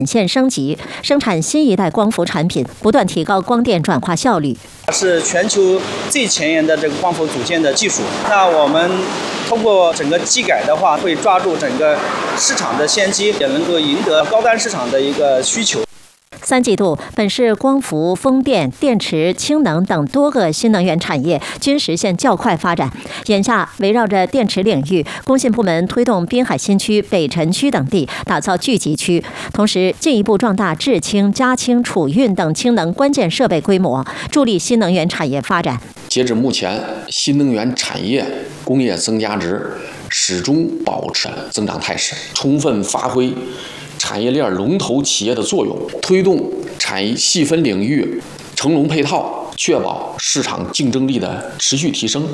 线升级，生产新一代光伏产品，不断提高光电转化效率。 是全球最前沿的这个光伏组件的技术。那我们通过整个技改的话，会抓住整个市场的先机，也能够赢得高端市场的一个需求。 3季度，本市光伏、风电、电池、氢能等多个新能源产业均实现较快发展。眼下，围绕着电池领域，工信部门推动滨海新区、北辰区等地打造聚集区，同时进一步壮大制氢、加氢、储运等氢能关键设备规模，助力新能源产业发展。 截至目前，新能源产业工业增加值始终保持增长态势，充分发挥产业链龙头企业的作用，推动产业细分领域成龙配套，确保市场竞争力的持续提升。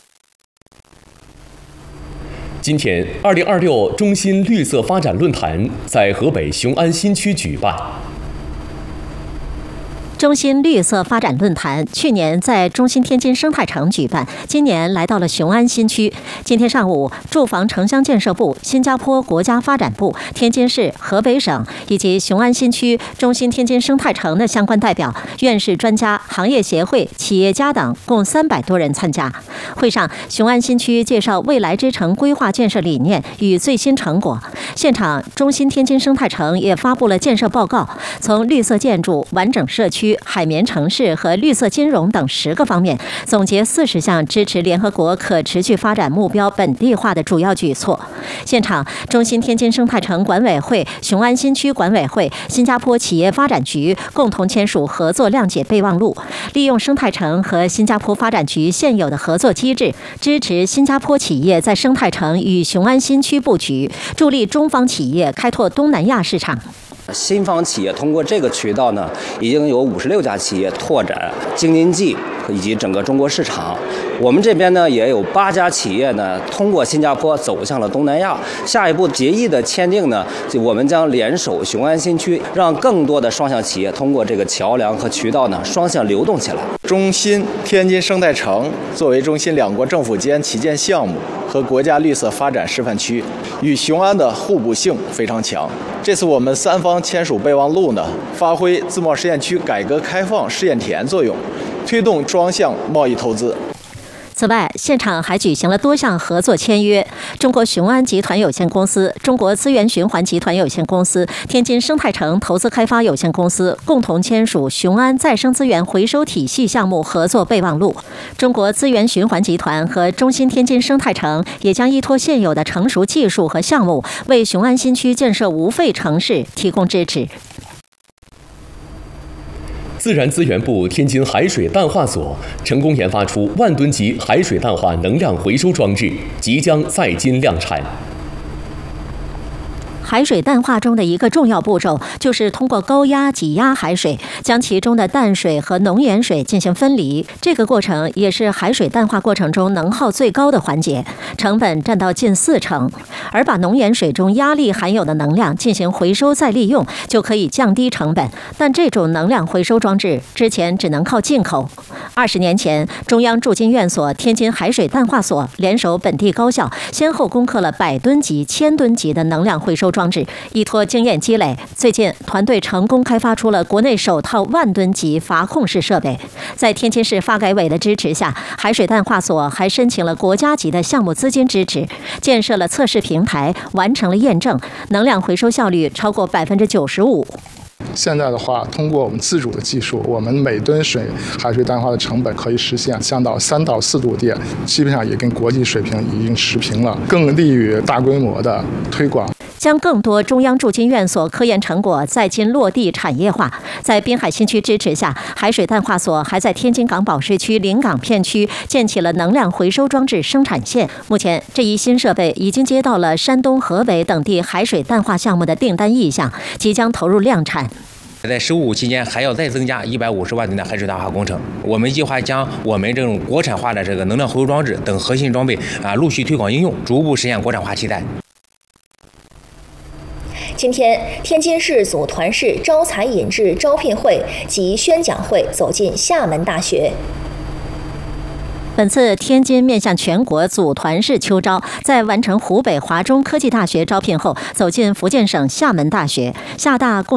今天，2026中新绿色发展论坛在河北雄安新区举办。 中新绿色发展论坛去年在中新天津生态城举办，今年来到了雄安新区。今天上午，住房城乡建设部、新加坡国家发展部、天津市、河北省以及雄安新区、中新天津生态城的相关代表、院士专家、行业协会、企业家等共300多人参加。会上，雄安新区介绍未来之城规划建设理念与最新成果。现场，中新天津生态城也发布了建设报告，从绿色建筑、完整社区、海绵城市和绿色金融等10个方面，总结40项支持联合国可持续发展目标本地化的主要举措。现场，中新天津生态城管委会、雄安新区管委会、新加坡企业发展局共同签署合作谅解备忘录，利用生态城和新加坡发展局现有的合作机制，支持新加坡企业在生态城与雄安新区布局，助力中方企业开拓东南亚市场。 新方企业通过这个渠道呢，已经有56家企业拓展京津冀以及整个中国市场。我们这边呢，也有8家企业呢，通过新加坡走向了东南亚。下一步协议的签订呢，我们将联手雄安新区，让更多的双向企业通过这个桥梁和渠道呢，双向流动起来。 中新天津生态城作为中新2国政府间旗舰项目和国家绿色发展示范区，与雄安的互补性非常强。这次我们3方签署备忘录呢，发挥自贸试验区改革开放试验田作用，推动双向贸易投资。 此外，现场还举行了多项合作签约，中国雄安集团有限公司、中国资源循环集团有限公司、天津生态城投资开发有限公司共同签署雄安再生资源回收体系项目合作备忘录。中国资源循环集团和中新天津生态城也将依托现有的成熟技术和项目，为雄安新区建设无废城市提供支持。 自然资源部天津海水淡化所成功研发出1万吨级海水淡化能量回收装置，即将在京量产。 海水淡化中的一个重要步骤，就是通过高压挤压海水，将其中的淡水和浓盐水进行分离。这个过程也是海水淡化过程中能耗最高的环节，成本占到近40%。而把浓盐水中压力含有的能量进行回收再利用，就可以降低成本。但这种能量回收装置之前只能靠进口。20年前，中央驻京院所、天津海水淡化所联手本地高校，先后攻克了100吨级、1000吨级的能量回收装置。依托经验积累，最近团队成功开发出了国内首套1万吨级阀控式设备。在天津市发改委的支持下，海水淡化所还申请了国家级的项目资金支持，建设了测试平台，完成了验证，能量回收效率超过95%。 现在的话，通过我们自主的技术，我们每吨水海水淡化的成本可以实现降到3到4度电，基本上也跟国际水平已经持平了，更利于大规模的推广。 将更多中央驻京院所科研成果在京落地产业化。在滨海新区支持下，海水淡化所还在天津港宝市区临港片区建起了能量回收装置生产线。目前，这一新设备已经接到了山东、河北等地海水淡化项目的订单意向，即将投入量产。 在15期间还要再增加150万吨的海水淡化工程。我们计划将我们这种国产化的这个能量回收装置等核心装备陆续推广应用，逐步实现国产化期待。 今天，天津市组团式招才引智招聘会及宣讲会走进厦门大学。 本次天津面向全国组团式秋招，在完成湖北华中科技大学招聘后，走进福建省厦门大学。厦大共